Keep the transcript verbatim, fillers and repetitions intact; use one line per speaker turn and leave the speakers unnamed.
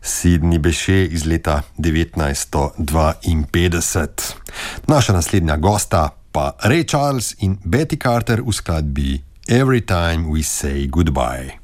Sidney Bechet iz leta devetnajststo dvainpetdeset. Naša naslednja gosta pa Ray Charles in Betty Carter v skladbi Every Time We Say Goodbye.